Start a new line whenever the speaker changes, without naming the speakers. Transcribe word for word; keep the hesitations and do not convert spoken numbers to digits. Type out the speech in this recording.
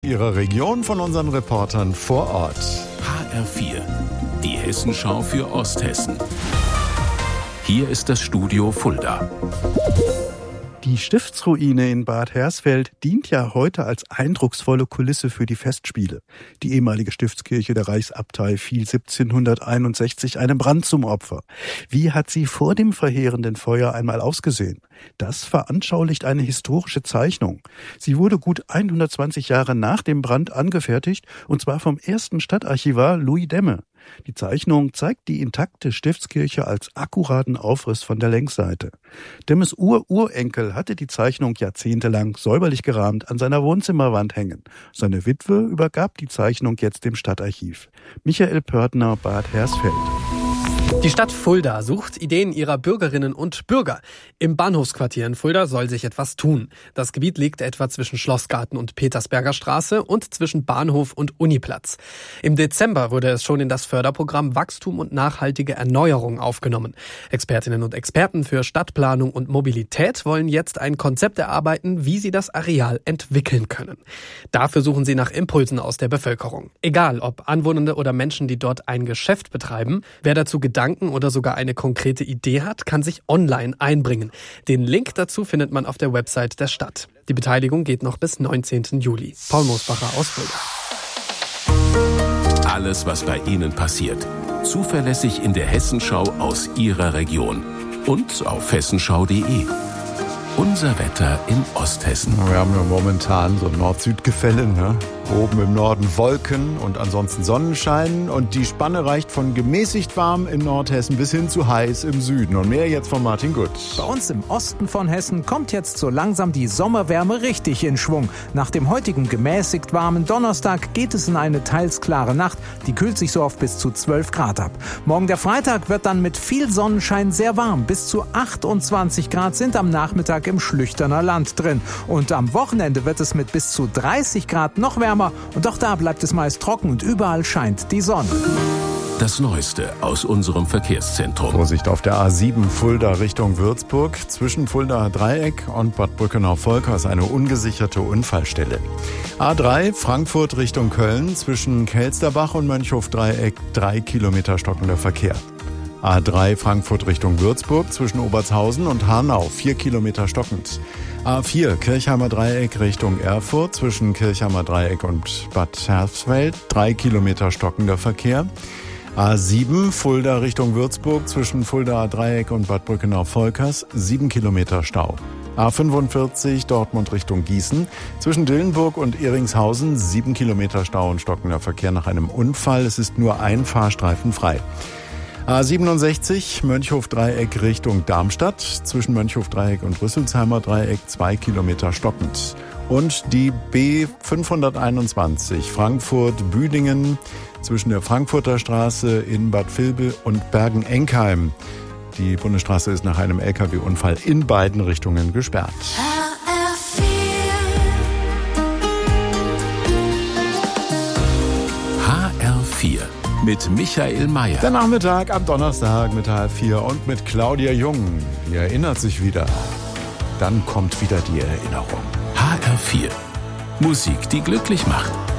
Ihrer Region von unseren Reportern vor Ort.
H R vier, die Hessenschau für Osthessen. Hier ist das Studio Fulda.
Die Stiftsruine in Bad Hersfeld dient ja heute als eindrucksvolle Kulisse für die Festspiele. Die ehemalige Stiftskirche der Reichsabtei fiel siebzehnhunderteinundsechzig einem Brand zum Opfer. Wie hat sie vor dem verheerenden Feuer einmal ausgesehen? Das veranschaulicht eine historische Zeichnung. Sie wurde gut hundertzwanzig Jahre nach dem Brand angefertigt, und zwar vom ersten Stadtarchivar Louis Demme. Die Zeichnung zeigt die intakte Stiftskirche als akkuraten Aufriss von der Längsseite. Demmes Ur-Urenkel hatte die Zeichnung jahrzehntelang säuberlich gerahmt an seiner Wohnzimmerwand hängen. Seine Witwe übergab die Zeichnung jetzt dem Stadtarchiv. Michael Pörtner, Bad Hersfeld.
Die Stadt Fulda sucht Ideen ihrer Bürgerinnen und Bürger. Im Bahnhofsquartier in Fulda soll sich etwas tun. Das Gebiet liegt etwa zwischen Schlossgarten und Petersberger Straße und zwischen Bahnhof und Uniplatz. Im Dezember wurde es schon in das Förderprogramm Wachstum und nachhaltige Erneuerung aufgenommen. Expertinnen und Experten für Stadtplanung und Mobilität wollen jetzt ein Konzept erarbeiten, wie sie das Areal entwickeln können. Dafür suchen sie nach Impulsen aus der Bevölkerung. Egal, ob Anwohner oder Menschen, die dort ein Geschäft betreiben, wer dazu Gedanken oder sogar eine konkrete Idee hat, kann sich online einbringen. Den Link dazu findet man auf der Website der Stadt. Die Beteiligung geht noch bis neunzehnten Juli. Paul Moosbacher aus Fulda.
Alles, was bei Ihnen passiert. Zuverlässig in der Hessenschau aus Ihrer Region. Und auf hessenschau punkt de. Unser Wetter in Osthessen.
Wir haben ja momentan so Nord-Süd-Gefälle, ne? Oben im Norden Wolken und ansonsten Sonnenschein. Und die Spanne reicht von gemäßigt warm in Nordhessen bis hin zu heiß im Süden. Und mehr jetzt von Martin Gutt.
Bei uns im Osten von Hessen kommt jetzt so langsam die Sommerwärme richtig in Schwung. Nach dem heutigen gemäßigt warmen Donnerstag geht es in eine teils klare Nacht. Die kühlt sich so auf bis zu zwölf Grad ab. Morgen der Freitag wird dann mit viel Sonnenschein sehr warm. Bis zu achtundzwanzig Grad sind am Nachmittag im Schlüchterner Land drin. Und am Wochenende wird es mit bis zu dreißig Grad noch wärmer. Und auch da bleibt es meist trocken und überall scheint die Sonne.
Das Neueste aus unserem Verkehrszentrum.
Vorsicht auf der A sieben Fulda Richtung Würzburg. Zwischen Fuldaer Dreieck und Bad Brückenau-Volker ist eine ungesicherte Unfallstelle. A drei Frankfurt Richtung Köln. Zwischen Kelsterbach und Mönchhof-Dreieck drei Kilometer stockender Verkehr. A drei Frankfurt Richtung Würzburg. Zwischen Obertshausen und Hanau vier Kilometer stockend. A vier Kirchheimer Dreieck Richtung Erfurt. Zwischen Kirchheimer Dreieck und Bad Hersfeld drei Kilometer stockender Verkehr. A sieben Fulda Richtung Würzburg. Zwischen Fuldaer Dreieck und Bad Brückenau-Volkers sieben Kilometer Stau. A fünfundvierzig Dortmund Richtung Gießen. Zwischen Dillenburg und Ehringshausen sieben Kilometer Stau und stockender Verkehr nach einem Unfall. Es ist nur ein Fahrstreifen frei. A siebenundsechzig Mönchhof-Dreieck Richtung Darmstadt. Zwischen Mönchhof-Dreieck und Rüsselsheimer Dreieck zwei Kilometer stockend. Und die B fünfhunderteinundzwanzig Frankfurt-Büdingen zwischen der Frankfurter Straße in Bad Vilbel und Bergen-Enkheim. Die Bundesstraße ist nach einem L K W-Unfall in beiden Richtungen gesperrt.
H R vier mit Michael Mayer.
Der Nachmittag am Donnerstag mit halb vier und mit Claudia Jung. Die erinnert sich wieder. Dann kommt wieder die Erinnerung.
H R vier. Musik, die glücklich macht.